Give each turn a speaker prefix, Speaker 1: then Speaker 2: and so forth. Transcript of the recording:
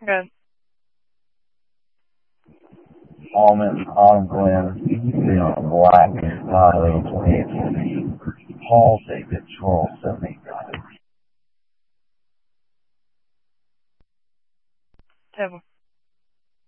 Speaker 1: Good.
Speaker 2: Autumn Glen, Black, Smiley, Paul David, Charles 75.
Speaker 1: Table.